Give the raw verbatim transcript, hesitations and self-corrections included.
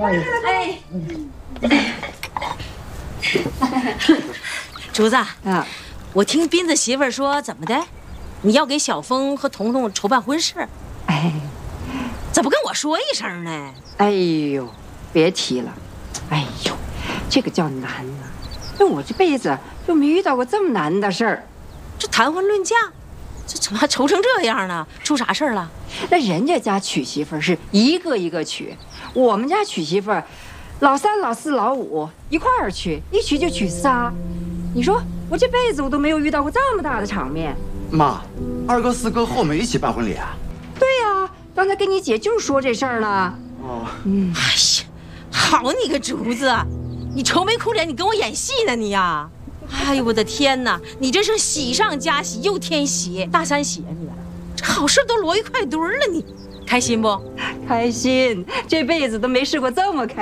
哎，竹子啊，我听斌子媳妇儿说，怎么的？你要给小峰和彤彤筹办婚事？ 哎， 怎么不跟我说一声呢？ 哎呦，别提了，哎呦，这个叫难呐！那我这辈子就没遇到过这么难的事儿。 这谈婚论嫁，这怎么还愁成这样呢？出啥事儿了？ 那人家家娶媳妇儿是一个一个娶，我们家娶媳妇儿，老三、老四、老五一块儿娶，一娶就娶仨。你说我这辈子我都没有遇到过这么大的场面。 妈，二哥、四哥和我们一起办婚礼啊？ 对呀、啊，刚才跟你姐就说这事儿呢。 哦， 嗯， 哎呀，好你个竹子，你愁眉苦脸，你跟我演戏呢你呀？哎呦我的天哪，你这是喜上加喜又添喜，大三喜啊你！这好事都摞一块堆儿了，你开心不？ 开心，这辈子都没试过这么开心。